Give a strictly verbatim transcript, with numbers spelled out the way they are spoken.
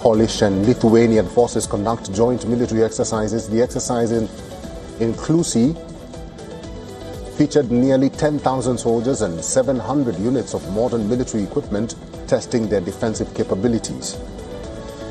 Polish and Lithuanian forces conduct joint military exercises. The exercise in, in Klusi featured nearly ten thousand soldiers and seven hundred units of modern military equipment testing their defensive capabilities.